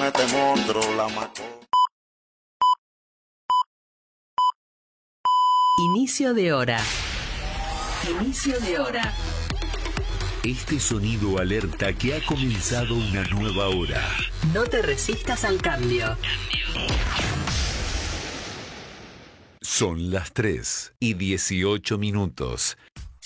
este monstruo, la mató. Inicio de hora. Inicio de hora. Este sonido alerta que ha comenzado una nueva hora. No te resistas al cambio. Son las 3:18.